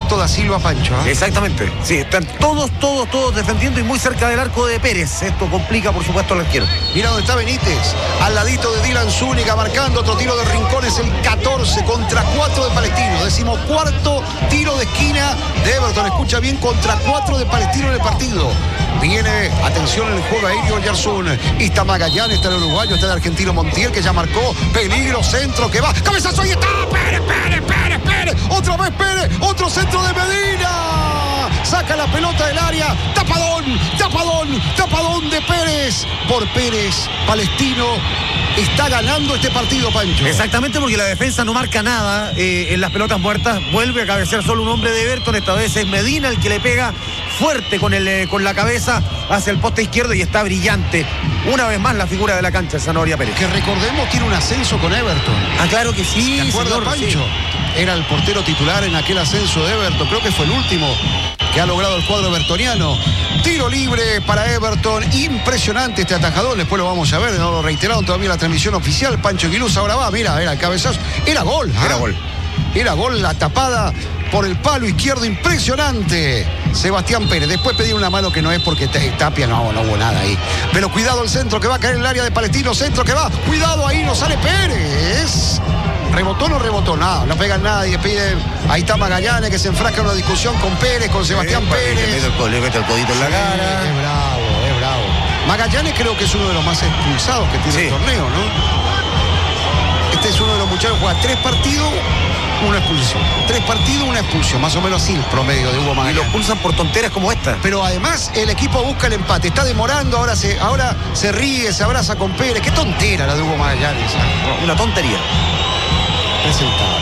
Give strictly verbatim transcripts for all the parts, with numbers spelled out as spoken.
Alberto da Silva, Pancho. ¿eh? Exactamente, sí, están todos, todos, todos defendiendo y muy cerca del arco de Pérez. Esto complica, por supuesto, al arquero. Mira dónde está Benítez, al ladito de Dylan Zúñiga, marcando otro tiro de Rincón, es el catorce contra cuatro de Palestino, decimocuarto tiro de esquina de Everton, escucha bien, contra cuatro de Palestino en el partido. Viene, atención en el juego aéreo, Yarzún, y está Magallanes, está el uruguayo, está el argentino Montiel, que ya marcó, peligro, centro, que va, cabezazo, y está, Pérez, Pérez, Pérez, Pérez, otra vez Pérez, otro centro de Medina, saca la pelota del área, tapadón, tapadón, tapadón de Pérez, por Pérez, Palestino está ganando este partido, Pancho. Exactamente, porque la defensa no marca nada eh, en las pelotas muertas, vuelve a cabecear solo un hombre de Everton, esta vez es Medina el que le pega fuerte con, el, eh, con la cabeza hacia el poste izquierdo y está brillante. Una vez más la figura de la cancha, el Zanahoria Pérez. Que recordemos, tiene un ascenso con Everton. Ah, claro que sí, ¿te acuerdas, señor, Pancho? Sí. Era el portero titular en aquel ascenso de Everton, creo que fue el último que ha logrado el cuadro evertoniano. Tiro libre para Everton, impresionante este atajador, después lo vamos a ver, no lo reiteraron todavía en la transmisión oficial. Pancho Aguiluz ahora va, mira, era el cabezazo, era gol. ¿Ah? Era gol. Era gol, la tapada por el palo izquierdo, impresionante. Sebastián Pérez, después pedir una mano que no es porque Tapia, no, no hubo nada ahí. Pero cuidado el centro que va a caer en el área de Palestino, centro que va, cuidado ahí, no sale Pérez. ¿Rebotó o no rebotó? Nada, no pegan nadie, piden. Ahí está Magallanes que se enfrasca en una discusión con Pérez, con Sebastián Sí, Pérez. Le mete el, le mete el codito en la cara. Es bravo, es bravo. Magallanes creo que es uno de los más expulsados que tiene Sí. el torneo, ¿no? Este es uno de los muchachos que juega tres partidos, una expulsión. Tres partidos, una expulsión. Más o menos así el promedio de Hugo Y lo Magallanes. expulsan por tonteras como esta. Pero además el equipo busca el empate. Está demorando, ahora se, ahora se ríe, se abraza con Pérez. Qué tontera la de Hugo Magallanes. ¿eh? Una tontería. Presentado.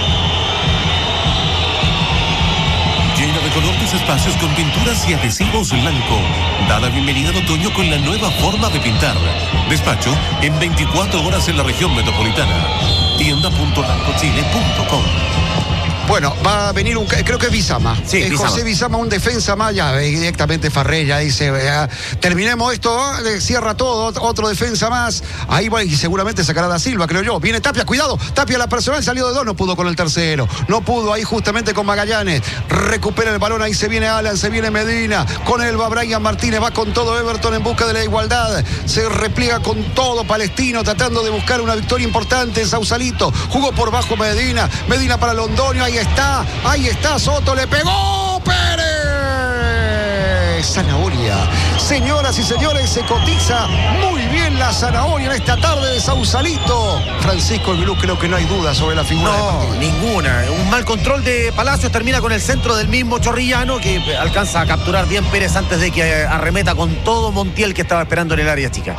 Llena de color tus espacios con pinturas y adhesivos blanco. Da la bienvenida al otoño con la nueva forma de pintar. Despacho en veinticuatro horas en la región metropolitana. tienda punto lancochile punto com. Bueno, va a venir un, creo que es Bizama. Sí, eh, Bizama. José Bizama, un defensa más, ya eh, directamente Farrella dice, eh, terminemos esto, eh, cierra todo, otro defensa más. Ahí va y seguramente sacará da Silva, creo yo. Viene Tapia, cuidado, Tapia la personal, salió de dos, no pudo con el tercero. No pudo ahí justamente con Magallanes. Recupera el balón, ahí se viene Alan, se viene Medina. Con él va Brian Martínez, va con todo Everton en busca de la igualdad. Se repliega con todo Palestino, tratando de buscar una victoria importante en Sausalito. Jugó por bajo Medina, Medina para Londoño, ahí está, ahí está, Soto le pegó, Pérez. Zanahoria. Señoras y señores, se cotiza muy bien la zanahoria en esta tarde de Sausalito. Francisco Aguiluz, creo que no hay duda sobre la figura del No, partido. ninguna. Un mal control de Palacios termina con el centro del mismo Chorrillano, que alcanza a capturar bien Pérez antes de que arremeta con todo Montiel, que estaba esperando en el área chica.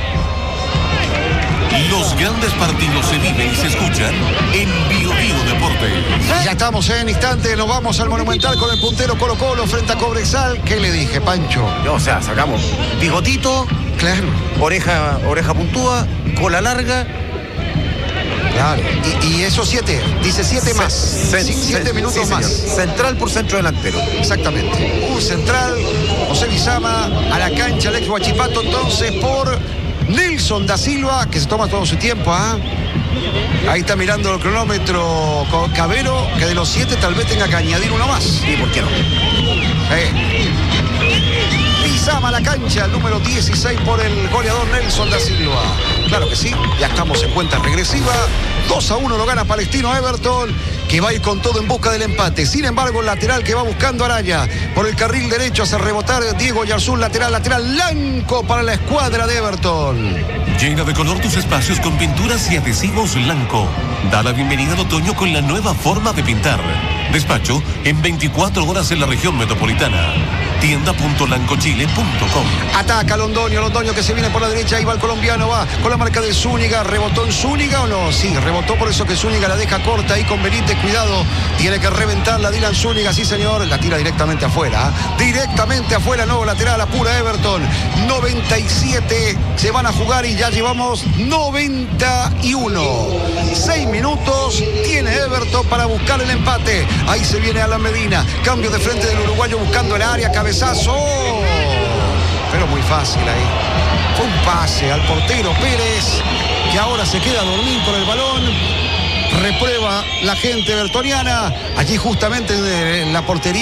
Los grandes partidos se viven y se escuchan en Bio Bio Deportes. Ya estamos en instante, nos vamos al Monumental con el puntero Colo Colo frente a Cobresal. ¿Qué le dije, Pancho? O sea, sacamos bigotito, Claro, oreja, oreja puntúa, cola larga. claro. Y, y esos siete, dice siete más. Se- Sí, siete se- minutos sí, más. señor. Central por centro delantero. Exactamente. Un central, José Bizama, a la cancha, Alex Huachipato, entonces por Nelson da Silva, que se toma todo su tiempo. ¿ah? Ahí está mirando el cronómetro Cabero, que de los siete tal vez tenga que añadir uno más. ¿Y por qué no? Eh. Bizama a la cancha, el número dieciséis por el goleador Nelson da Silva. Claro que sí, ya estamos en cuenta regresiva. dos a uno lo gana Palestino Everton, que va a ir con todo en busca del empate. Sin embargo, el lateral que va buscando Araya por el carril derecho hace rebotar Diego Yarzún, lateral, lateral blanco para la escuadra de Everton. Llena de color tus espacios con pinturas y adhesivos blanco. Da la bienvenida al otoño con la nueva forma de pintar. Despacho en veinticuatro horas en la región metropolitana. tienda punto lancochile punto com. Ataca Londoño, Londoño que se viene por la derecha, ahí va el colombiano, va con la marca de Zúñiga. ¿Rebotó en Zúñiga o no? Sí, rebotó, por eso que Zúñiga la deja corta ahí con Benítez, cuidado, tiene que reventar la Dylan Zúñiga, sí señor, la tira directamente afuera, ¿eh? Directamente afuera, nuevo lateral, apura Everton. noventa y siete se van a jugar y ya llevamos noventa y uno. Seis minutos tiene Everton para buscar el empate. Ahí se viene Alan Medina, cambio de frente del uruguayo buscando el área, cabezazo. Pero muy fácil ahí. Fue un pase al portero Pérez, que ahora se queda a dormir con el balón. Reprueba la gente bertoniana. Allí justamente en la portería